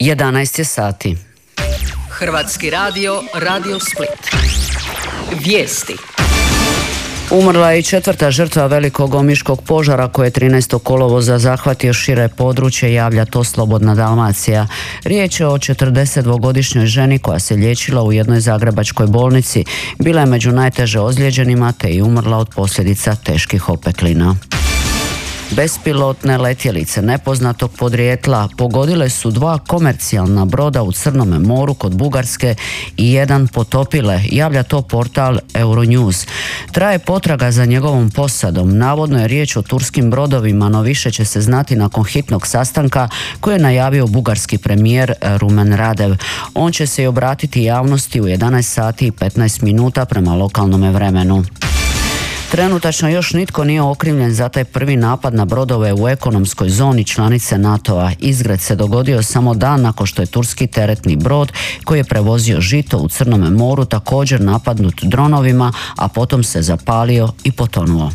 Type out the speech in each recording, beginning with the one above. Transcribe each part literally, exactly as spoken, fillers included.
jedanaest je sati. Hrvatski radio, Radio Split. Vijesti. Umrla je i četvrta žrtva velikog omiškog požara koje je trinaestog kolovoza zahvatio šire područje, javlja to Slobodna Dalmacija. Riječ je o četrdesetdvogodišnjoj ženi koja se liječila u jednoj zagrebačkoj bolnici. Bila je među najteže ozlijeđenima te i umrla od posljedica teških opeklina. Bespilotne letjelice nepoznatog podrijetla pogodile su dva komercijalna broda u Crnome moru kod Bugarske i jedan potopile, javlja to portal Euronews. Traje potraga za njegovom posadom. Navodno je riječ o turskim brodovima, no više će se znati nakon hitnog sastanka koji je najavio bugarski premijer Rumen Radev. On će se i obratiti javnosti u jedanaest sati i petnaest minuta prema lokalnome vremenu. Trenutačno još nitko nije okrivljen za taj prvi napad na brodove u ekonomskoj zoni članice NATO-a. Izgred se dogodio samo dan nakon što je turski teretni brod koji je prevozio žito u Crnome moru također napadnut dronovima, a potom se zapalio i potonuo.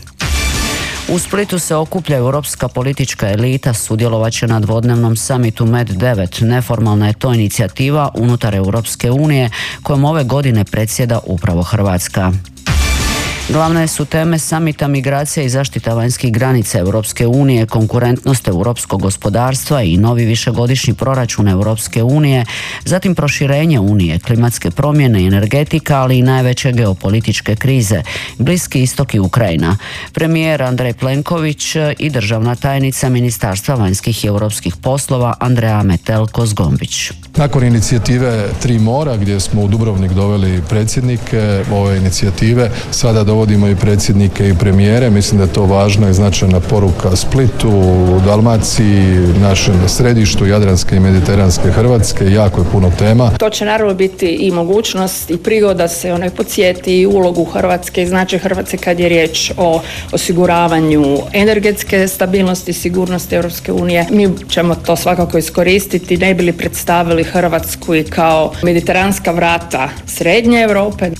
U Splitu se okuplja europska politička elita, sudjelovat će na dvodnevnom samitu Med devet. Neformalna je to inicijativa unutar Europske unije kojom ove godine predsjeda upravo Hrvatska. Glavne su teme samita migracija i zaštita vanjskih granica Europske unije, konkurentnost europskog gospodarstva i novi višegodišnji proračun Europske unije, zatim proširenje unije, klimatske promjene i energetika, ali i najveće geopolitičke krize, Bliski istok i Ukrajina. Premijer Andrej Plenković i državna tajnica Ministarstva vanjskih i europskih poslova Andrea Metelko-Zgombić. Nakon inicijative Tri mora, gdje smo u Dubrovnik doveli predsjednike ove inicijative, sada dovodimo i predsjednike i premijere. Mislim da je to važna i značajna poruka Splitu, Dalmaciji, našem središtu Jadranske i Mediteranske Hrvatske. Jako je puno tema. To će naravno biti i mogućnost i prigoda se onaj podsjeti ulogu Hrvatske i značaj Hrvatske kad je riječ o osiguravanju energetske stabilnosti i sigurnosti Europske unije. Mi ćemo to svakako iskoristiti, ne bi li predstavili Hrvatsku i kao mediteranska vrata Srednje Europe.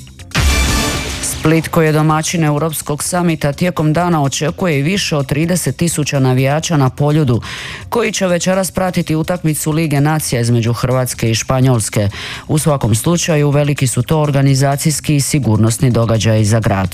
Split, koji je domaćin Europskog samita, tijekom dana očekuje i više od trideset tisuća navijača na Poljudu, koji će večeras pratiti utakmicu Lige nacija između Hrvatske i Španjolske. U svakom slučaju veliki su to organizacijski i sigurnosni događaji za grad.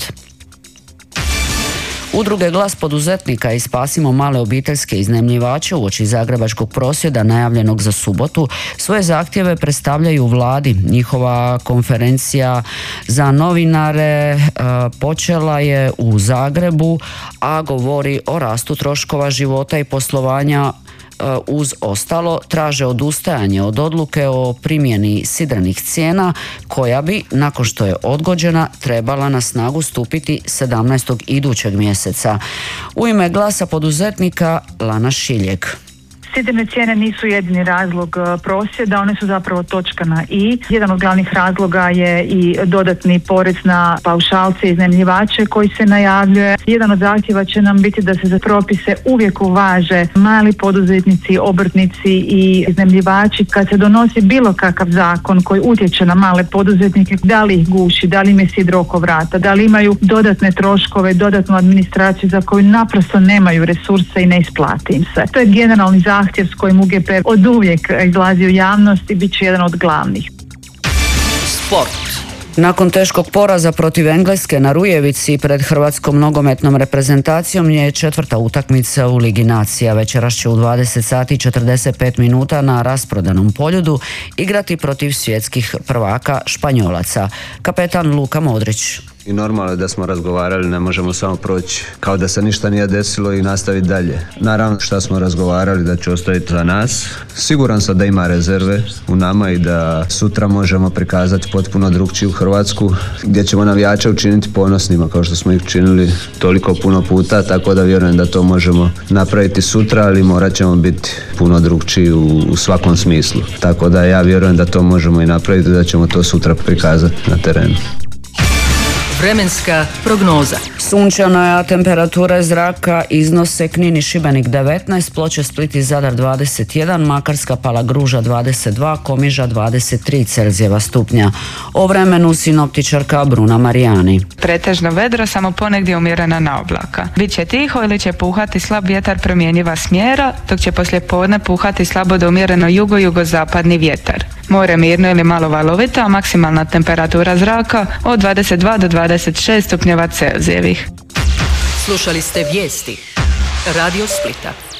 Udruge Glas poduzetnika i Spasimo male obiteljske iznajmljivače uoči zagrebačkog prosvjeda najavljenog za subotu svoje zahtjeve predstavljaju vladi. Njihova konferencija za novinare počela je u Zagrebu, a govori o rastu troškova života i poslovanja. Uz ostalo traže odustajanje od odluke o primjeni sidrenih cijena koja bi, nakon što je odgođena, trebala na snagu stupiti sedamnaestog idućeg mjeseca. U ime Glasa poduzetnika Lana Šiljeg. Sidrene cijene nisu jedini razlog prosvjeda, one su zapravo točka na i. Jedan od glavnih razloga je i dodatni porez na paušalce i iznajmljivače koji se najavljuje. Jedan od zahtjeva će nam biti da se za propise uvijek uvaže mali poduzetnici, obrtnici i iznajmljivači. Kad se donosi bilo kakav zakon koji utječe na male poduzetnike, da li ih guši, da li im je sidro oko vrata, da li imaju dodatne troškove, dodatnu administraciju za koju naprosto nemaju resurse i ne isplati im se. To je generalni zahtjev s kojim U G P od uvijek izlazi u javnost i bit će jedan od glavnih. Sport. Nakon teškog poraza protiv Engleske na Rujevici pred hrvatskom nogometnom reprezentacijom je četvrta utakmica u Ligi nacija. Večeras će u dvadeset sati i četrdeset pet minuta na rasprodanom Poljudu igrati protiv svjetskih prvaka Španjolaca. Kapetan Luka Modrić. I normalno je da smo razgovarali, ne možemo samo proći kao da se ništa nije desilo i nastaviti dalje. Naravno što smo razgovarali da će ostaviti za nas. Siguran sam da ima rezerve u nama i da sutra možemo prikazati potpuno drugčiju Hrvatsku gdje ćemo navijače učiniti ponosnima kao što smo ih učinili toliko puno puta, tako da vjerujem da to možemo napraviti sutra, ali morat ćemo biti puno drugčiji u, u svakom smislu. Tako da ja vjerujem da to možemo i napraviti i da ćemo to sutra prikazati na terenu. Vremenska prognoza. Sunčano je, a temperature zraka iznose Knin i Šibenik devetnaest, Ploče, Split i Zadar dvadeset jedan, Makarska, Palagruža dvadeset dva, Komiža dvadeset tri Celzijeva stupnja. O vremenu sinoptičarka Bruna Marijani. Pretežno vedro, samo ponegdje umjerena na oblaka. Biće tiho ili će puhati slab vjetar promjenjiva smjera, dok će poslije podne puhati slabo do umjereno jugo-jugozapadni vjetar. More mirno ili malo valovito, a maksimalna temperatura zraka od dvadeset dva do dvadeset šest stupnjeva Celzijevih. Slušali ste vijesti Radio Splita.